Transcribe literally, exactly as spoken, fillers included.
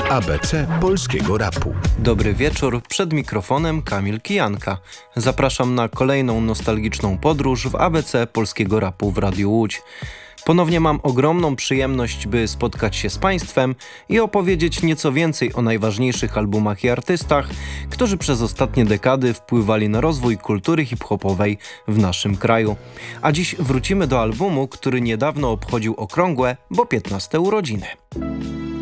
A B C polskiego rapu. Dobry wieczór, przed mikrofonem Kamil Kijanka. Zapraszam na kolejną nostalgiczną podróż w A B C polskiego rapu w Radiu Łódź. Ponownie mam ogromną przyjemność, by spotkać się z Państwem i opowiedzieć nieco więcej o najważniejszych albumach i artystach, którzy przez ostatnie dekady wpływali na rozwój kultury hip-hopowej w naszym kraju. A dziś wrócimy do albumu, który niedawno obchodził okrągłe, bo piętnaste urodziny.